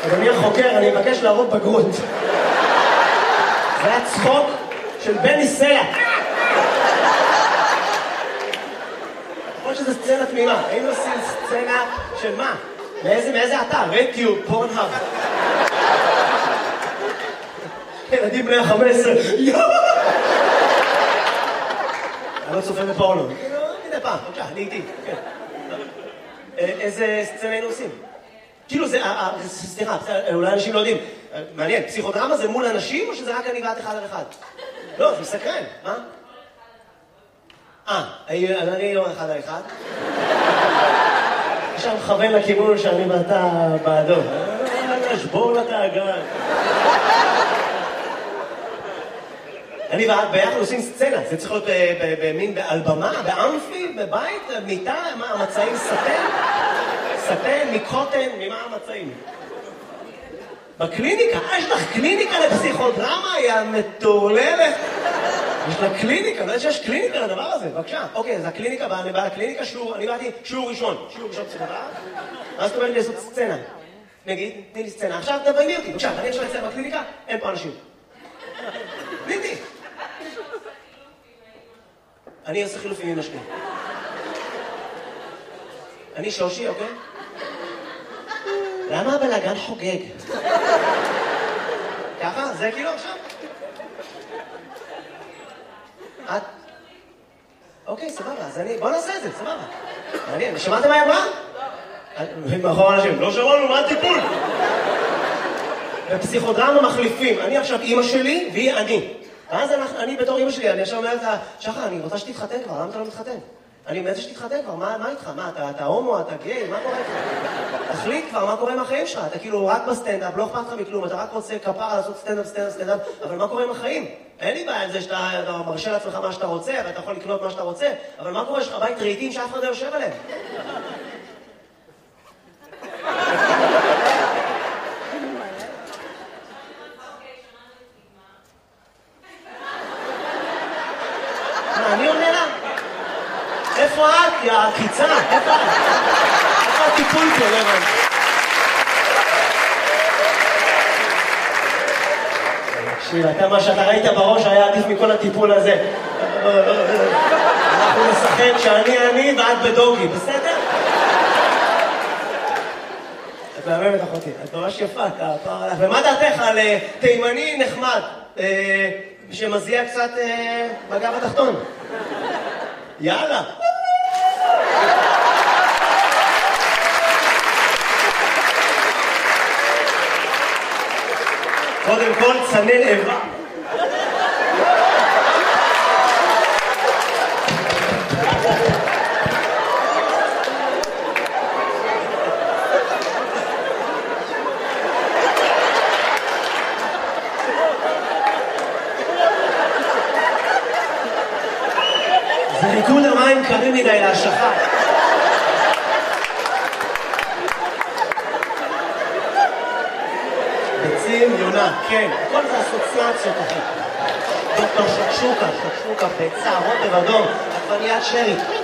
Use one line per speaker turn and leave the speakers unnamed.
אדוני החוקר, אני מבקש להראות בגרות. זה היה צחוק של בני סלע. שזה סצנה תמימה, היינו עושים סצנה של מה? מאיזה אתר? רדיו, פורנהאב. ילדים בני ה-15. אני לא צופה בפורנו. מדי פעם, בבקשה, אני איתי. איזה סצנה היינו עושים? כאילו זה, סליחה, אולי אנשים לא יודעים. מעניין, פסיכודרמה זה מול אנשים או שזה רק אני ואת אחד על אחד? לא, זה מסקרן, מה? אני לא אחד על אחד. עכשיו מכוון לכיוון שאני ואתה בעדו. שבור לתאגן. אני ואת ביחד עושים סצנה. זה צריך להיות במין באלבמה, באמפי, בבית, מיטה, מה המצעים? סטן, מקוטן, ממה המצעים? בקליניקה? יש לך קליניקה לפסיכודרמה? היא המטורללת. יש לה קליניקה, אני יודעת שיש קליניקה לדבר הזה, בבקשה. אוקיי, אז הקליניקה, אני בא לקליניקה, אני באתי שיעור ראשון פסיכודרמה. אז זאת אומרת לי לעשות סצנה. נגיד, תני לי סצנה. עכשיו תביימי אותי, בבקשה, אני עכשיו אצלם בקליניקה, אין פה אנשים. תני. אני עושה חילופים עם משקיע. אני שושי, אוקיי? למה הבלגן חוגג? ככה? זה כאילו עכשיו? את? אוקיי, סבבה, אז בוא נעשה את זה, סבבה. מעניין, שמעת מה היא אמרה? מאחור אנשים, לא שמענו, מה הטיפול? בפסיכודרמה מחליפים, אני עכשיו אימא שלי והיא אני. ואז אני בתור אימא שלי, אני עכשיו אומרת לה, שחר, אני רוצה שתתחתן כבר, למה אתה לא מתחתן? אני מנסה שתתחתן כבר, מה איתך? מה, אתה הומו, אתה גיי, מה קורה איתך? תחליט כבר, מה קורה עם החיים שלך? אתה כאילו רק בסטנדאפ, לא אכפת לך מכלום, אתה רק רוצה כפרה לעשות סטנדאפ, אבל מה קורה עם החיים? אין לי בעיה עם זה שאתה מרשה לעצמך מה שאתה רוצה, ואתה יכול לקנות מה שאתה רוצה, אבל מה קורה? יש לך בית רהיטים שאף אחד לא יושב עליהם? אני עונה לה? איפה את? יא הקיצה? איפה הטיפול פה? לא הבנתי. תקשיב, מה שאתה ראית בראש היה עדיף מכל הטיפול הזה. אנחנו נשחק שאני ואת בדוגי, בסדר? את מהממת אחותי, את ממש יפה, ומה דעתך על תימני נחמד שמזיע קצת בגב התחתון? יאללה. קודם כל צנן איבה. זה ריקוד המים קרים מדי להשלכה. ביצים, יונה, כן, כל זה אסוציאציות אחי. דוקטור שקשוקה, ביצה, רוטב אדום, עגבניית שרי.